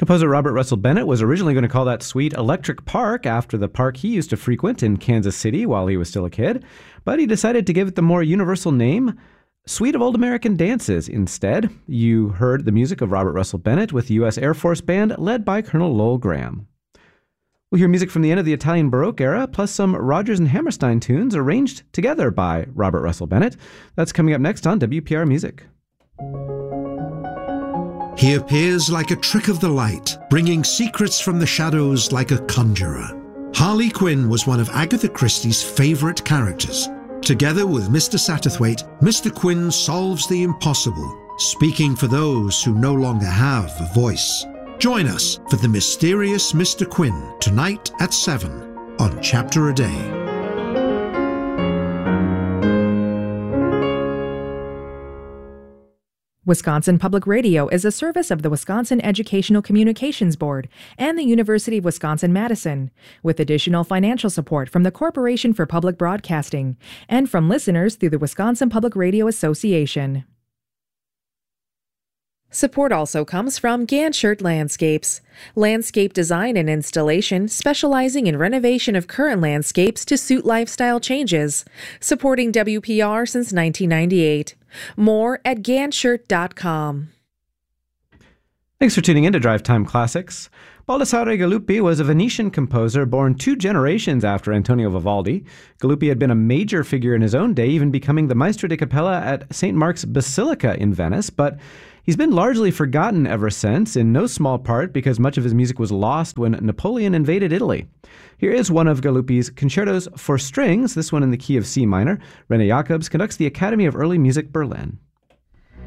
Composer Robert Russell Bennett was originally going to call that suite Electric Park after the park he used to frequent in Kansas City while he was still a kid, but he decided to give it the more universal name, Suite of Old American Dances, instead. You heard the music of Robert Russell Bennett with the U.S. Air Force Band led by Colonel Lowell Graham. We'll hear music from the end of the Italian Baroque era, plus some Rodgers and Hammerstein tunes arranged together by Robert Russell Bennett. That's coming up next on WPR Music. He appears like a trick of the light, bringing secrets from the shadows like a conjurer. Harley Quinn was one of Agatha Christie's favourite characters. Together with Mr. Satterthwaite, Mr. Quinn solves the impossible, speaking for those who no longer have a voice. Join us for The Mysterious Mr. Quinn, tonight at 7 on Chapter a Day. Wisconsin Public Radio is a service of the Wisconsin Educational Communications Board and the University of Wisconsin-Madison, with additional financial support from the Corporation for Public Broadcasting and from listeners through the Wisconsin Public Radio Association. Support also comes from Ganshert Landscapes, landscape design and installation specializing in renovation of current landscapes to suit lifestyle changes, supporting WPR since 1998. More at Ganshert.com. Thanks for tuning in to Drive Time Classics. Baldassare Galuppi was a Venetian composer born 2 generations after Antonio Vivaldi. Galuppi had been a major figure in his own day, even becoming the Maestro di Cappella at St. Mark's Basilica in Venice, but he's been largely forgotten ever since, in no small part because much of his music was lost when Napoleon invaded Italy. Here is one of Galuppi's concertos for strings, this one in the key of C minor. René Jacobs conducts the Academy of Early Music Berlin.